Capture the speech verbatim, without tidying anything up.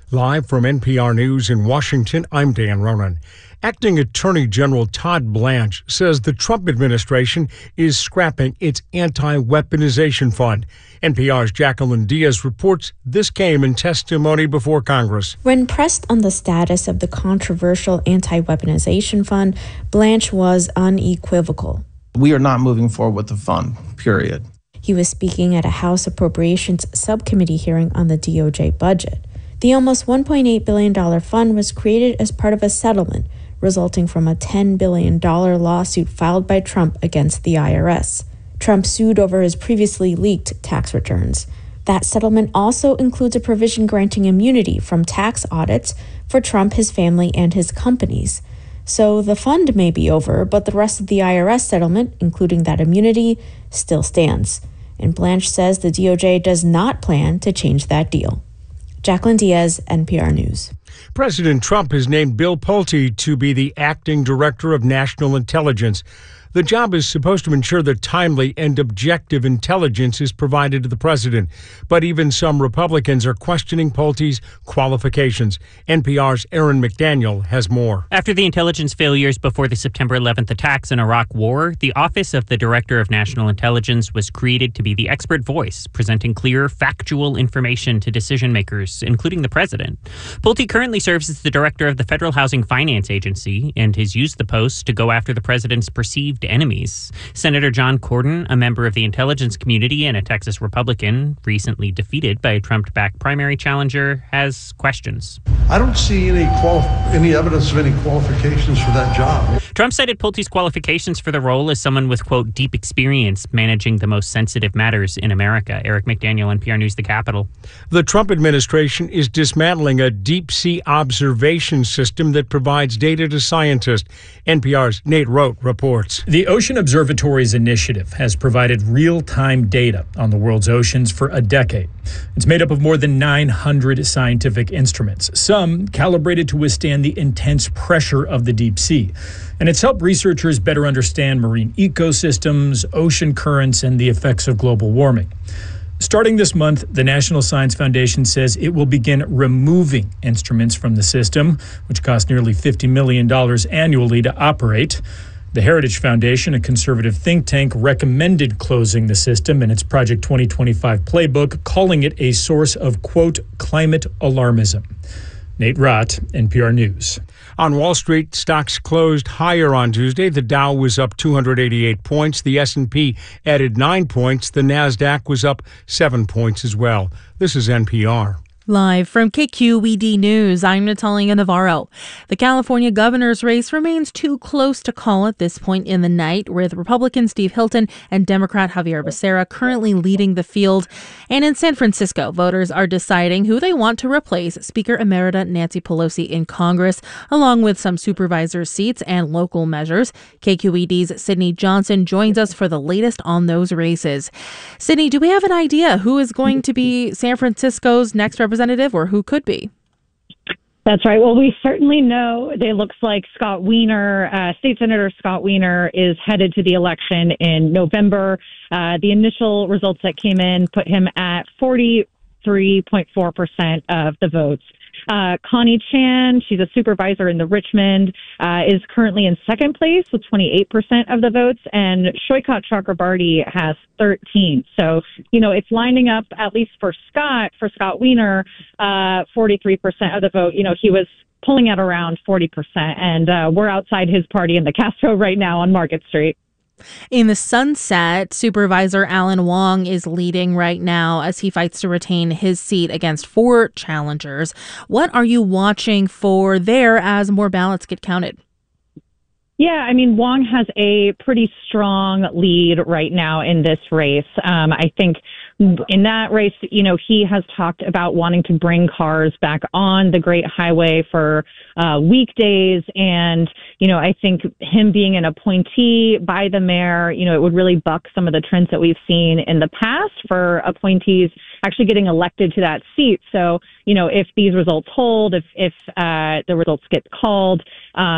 Live from N P R News in Washington, I'm Dan Ronan. Acting Attorney General Todd Blanche says the Trump administration is scrapping its anti-weaponization fund. N P R's Jacqueline Diaz reports this came in testimony before Congress. When pressed on the status of the controversial anti-weaponization fund, Blanche was unequivocal. We are not moving forward with the fund, period. He was speaking at a House Appropriations Subcommittee hearing on the D O J budget. The almost one point eight billion dollars fund was created as part of a settlement resulting from a ten billion dollars lawsuit filed by Trump against the I R S. Trump sued over his previously leaked tax returns. That settlement also includes a provision granting immunity from tax audits for Trump, his family, and his companies. So the fund may be over, but the rest of the I R S settlement, including that immunity, still stands. And Blanche says the D O J does not plan to change that deal. Jacqueline Diaz, N P R News. President Trump has named Bill Pulte to be the acting director of national intelligence. The job is supposed to ensure that timely and objective intelligence is provided to the president. But even some Republicans are questioning Pulte's qualifications. N P R's Aaron McDaniel has more. After the intelligence failures before the September eleventh attacks in Iraq War, the Office of the Director of National Intelligence was created to be the expert voice, presenting clear, factual information to decision makers, including the president. Pulte currently serves as the director of the Federal Housing Finance Agency and has used the post to go after the president's perceived enemies. Senator John Cornyn, a member of the intelligence community and a Texas Republican, recently defeated by a Trump-backed primary challenger, has questions. I don't see any quali- any evidence of any qualifications for that job. Trump cited Pulte's qualifications for the role as someone with, quote, deep experience managing the most sensitive matters in America. Eric McDaniel, N P R News, The Capitol. The Trump administration is dismantling a deep-sea observation system that provides data to scientists. N P R's Nate Rote reports. The Ocean Observatories Initiative has provided real-time data on the world's oceans for a decade. It's made up of more than nine hundred scientific instruments, some calibrated to withstand the intense pressure of the deep sea. And it's helped researchers better understand marine ecosystems, ocean currents, and the effects of global warming. Starting this month, the National Science Foundation says it will begin removing instruments from the system, which cost nearly fifty million dollars annually to operate. The Heritage Foundation, a conservative think tank, recommended closing the system in its Project twenty twenty-five playbook, calling it a source of, quote, climate alarmism. Nate Rote, N P R News. On Wall Street, stocks closed higher on Tuesday. The Dow was up two hundred eighty-eight points. The S and P added nine points. The Nasdaq was up seven points as well. This is N P R. Live from K Q E D News, I'm Natalia Navarro. The California governor's race remains too close to call at this point in the night, with Republican Steve Hilton and Democrat Javier Becerra currently leading the field. And in San Francisco, voters are deciding who they want to replace Speaker Emerita Nancy Pelosi in Congress, along with some supervisor seats and local measures. K Q E D's Sydney Johnson joins us for the latest on those races. Sydney, do we have an idea who is going to be San Francisco's next representative? Representative, or who could be? That's right. Well, we certainly know it looks like Scott Wiener, uh, State Senator Scott Wiener, is headed to the election in November. Uh, the initial results that came in put him at forty-three point four percent of the votes. Uh, Connie Chan, she's a supervisor in the Richmond, uh, is currently in second place with twenty-eight percent of the votes, and Shoykot Chakrabarty has thirteen. So, you know, it's lining up, at least for Scott, for Scott Wiener, uh, forty-three percent of the vote. You know, he was pulling at around forty percent, and uh, we're outside his party in the Castro right now on Market Street. In the Sunset, Supervisor Alan Wong is leading right now as he fights to retain his seat against four challengers. What are you watching for there as more ballots get counted? Yeah, I mean, Wong has a pretty strong lead right now in this race. Um, I think in that race, you know, he has talked about wanting to bring cars back on the Great Highway for uh, weekdays. And, you know, I think him being an appointee by the mayor, you know, it would really buck some of the trends that we've seen in the past for appointees actually getting elected to that seat. So, you know, if these results hold, if, if uh, the results get called, uh,